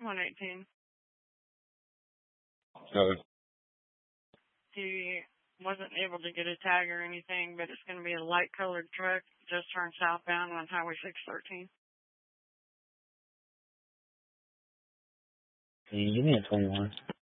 118. So, He wasn't able to get a tag or anything, but it's going to be a light-colored truck. Just turned southbound on Highway 613. can you give me a 21?